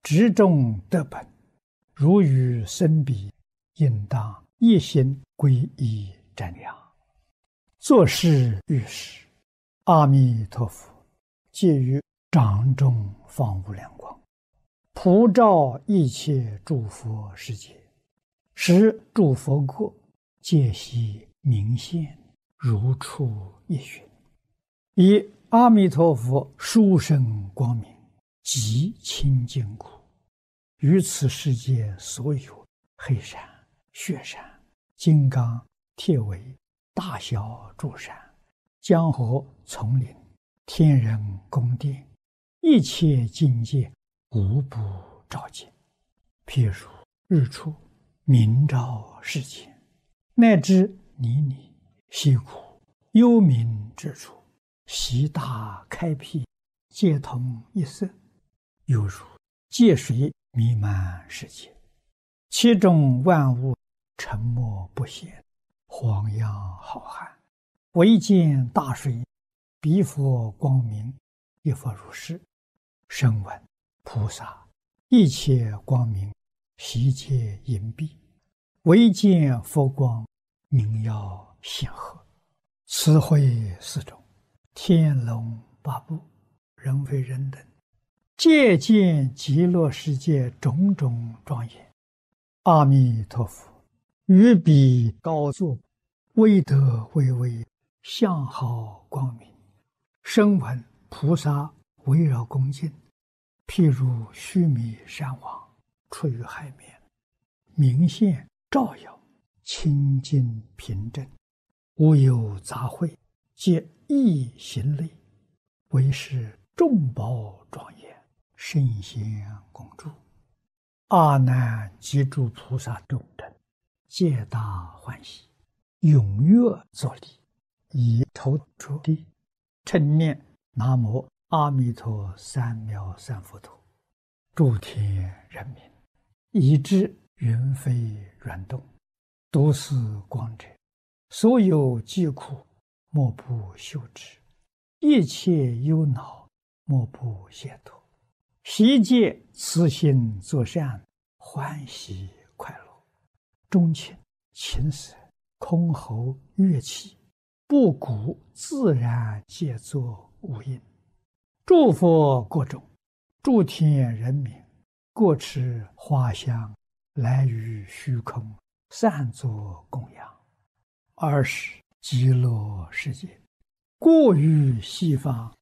执中得本，如与生彼，应当一心皈依瞻仰。作事遇事，阿弥陀佛借于掌中放无量光，普照一切诸佛世界，使诸佛国皆悉明现，如出一寻。以阿弥陀佛殊胜光明，极清净苦，于此世界所有黑山、雪山、金刚、铁围、大小诸山、江河丛林、天人宫殿，一切境界无不照见。譬如日出明照世间，乃至泥泞溪谷幽冥之处，悉大开辟，皆同一色，犹如界水弥漫世界，其中万物沉默不显，荒洋浩瀚，唯见大水，彼佛光明，亦复如是。声闻菩萨一切光明，悉皆隐蔽，唯见佛光，明耀显赫。此会四种，天龙八部，人非人等，皆见极乐世界种种庄严。阿弥陀佛于彼高坐，威德巍巍，相好光明。声闻菩萨围绕恭敬，譬如须弥山王出于海面，明现照耀，清净平正，无有杂秽，皆一行类，为是众宝庄严，圣贤共住。阿难及诸菩萨众等，皆大欢喜，踊跃作礼，以头着地，称念南无阿弥陀三藐三佛陀。诸天人民，以知云飞软动，都是光者，所有疾苦，莫不休止；一切忧恼，莫不解脱。悉皆慈心作善，欢喜快乐。钟磬、琴瑟、箜篌、乐器，不鼓自然皆作无音。诸佛国中，诸天人民，各持花香，来于虚空，散作供养。尔时极乐世界，过于西方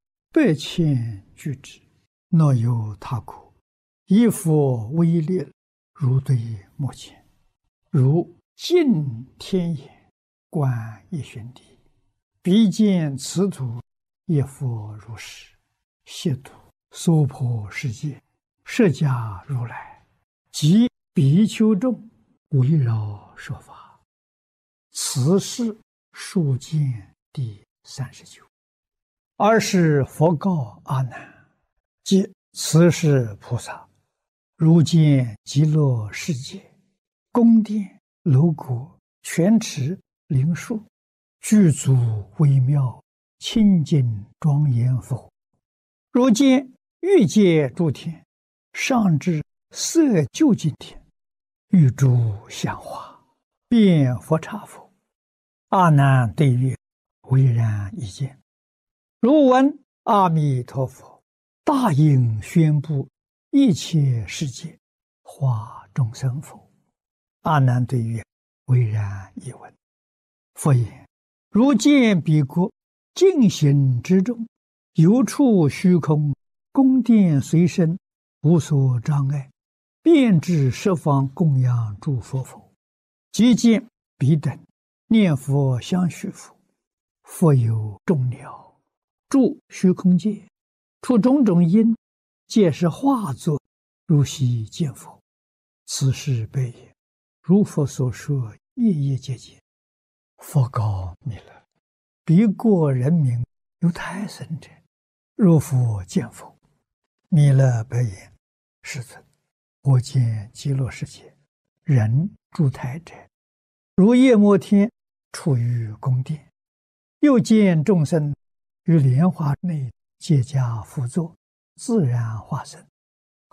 8,000俱胝，若有他国，以佛威力，如对目前，如镜天眼，观一旬地，彼见此土，亦复如是。悉土娑婆世界，释迦如来及比丘众，围绕说法。此是数见第39。尔时佛告阿难：即此是菩萨，如见极乐世界，宫殿楼阁、泉池灵树，具足微妙，清净庄严否？如见欲界诸天，上至色究竟天，欲诸香花，遍佛刹否？阿难对曰：唯然一见。如闻阿弥陀佛大应宣布一切世界，化众生否？阿难对曰：唯然一闻。佛言：如见彼国净行之中，游处虚空，宫殿随身，无所障碍，遍至十方供养诸佛否？即见彼等念佛相续否？佛有众鸟住虚空界，出种种因，皆是化作，如悉见否？此是悲也。如佛所说，夜夜皆见。佛告弥勒：彼国人民有胎生者，若复见否？弥勒白言：世尊，我见极乐世界人住胎者，如夜摩天处于宫殿，又见众生于莲花内结跏趺坐，自然化身，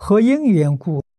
何因缘故